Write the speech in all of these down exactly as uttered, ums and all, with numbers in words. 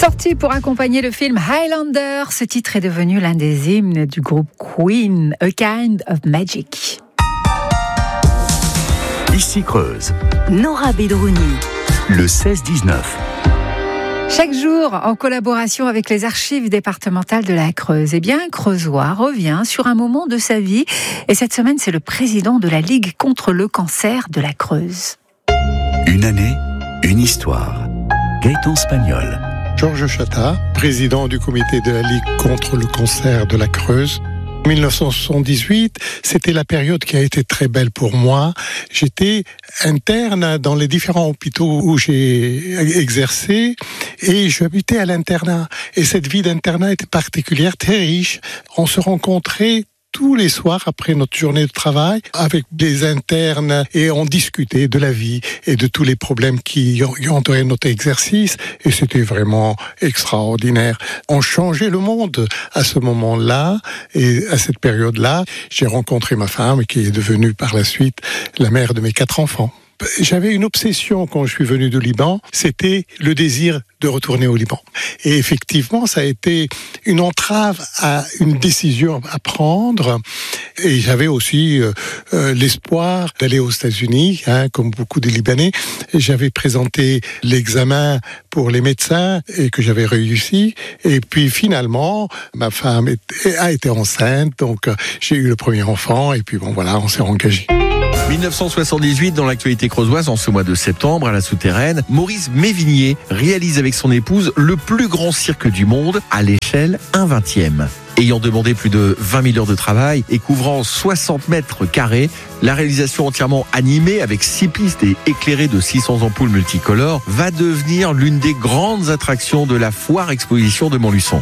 Sorti pour accompagner le film Highlander, ce titre est devenu l'un des hymnes du groupe Queen, A Kind of Magic. Ici Creuse. Nora Bedrouni. Le seize dix-neuf. Chaque jour, en collaboration avec les archives départementales de la Creuse, eh bien, un Creusois revient sur un moment de sa vie. Et cette semaine, c'est le président de la Ligue contre le cancer de la Creuse. Une année, une histoire. Gaëtan Spagnol. Georges Chatat, président du comité de la Ligue contre le cancer de la Creuse. En dix-neuf cent soixante-dix-huit, c'était la période qui a été très belle pour moi. J'étais interne dans les différents hôpitaux où j'ai exercé et j'habitais à l'internat. Et cette vie d'internat était particulière, très riche. On se rencontrait tous les soirs après notre journée de travail avec des internes et on discutait de la vie et de tous les problèmes qui entouraient notre exercice et c'était vraiment extraordinaire. On changeait le monde à ce moment-là et à cette période-là. J'ai rencontré ma femme qui est devenue par la suite la mère de mes quatre enfants. J'avais une obsession quand je suis venu du Liban, c'était le désir de retourner au Liban. Et effectivement, ça a été une entrave à une décision à prendre. Et j'avais aussi euh, euh, l'espoir d'aller aux États-Unis, hein, comme beaucoup de Libanais. Et j'avais présenté l'examen pour les médecins et que j'avais réussi. Et puis finalement, ma femme est, a été enceinte, donc euh, j'ai eu le premier enfant. Et puis bon, voilà, on s'est engagé. dix-neuf cent soixante-dix-huit, dans l'actualité creusoise, en ce mois de septembre, à la Souterraine, Maurice Mévigné réalise avec son épouse le plus grand cirque du monde, à l'échelle un vingtième. Ayant demandé plus de vingt mille heures de travail et couvrant soixante mètres carrés, la réalisation entièrement animée avec six pistes et éclairée de six cents ampoules multicolores va devenir l'une des grandes attractions de la foire exposition de Montluçon.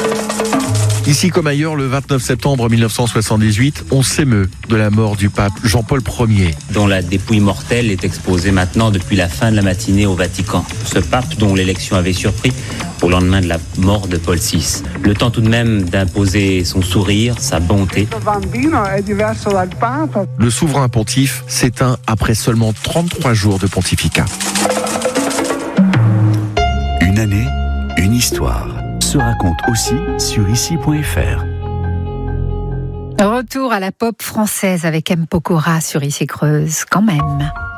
Ici comme ailleurs, le vingt-neuf septembre mille neuf cent soixante-dix-huit, on s'émeut de la mort du pape Jean-Paul Ier. Dont la dépouille mortelle est exposée maintenant depuis la fin de la matinée au Vatican. Ce pape dont l'élection avait surpris au lendemain de la mort de Paul six. Le temps tout de même d'imposer son sourire, sa bonté. Le souverain pontife s'éteint après seulement trente-trois jours de pontificat. Une année, une histoire. Se raconte aussi sur ici point f r. Retour à la pop française avec M. Pokora sur Ici Creuse, quand même.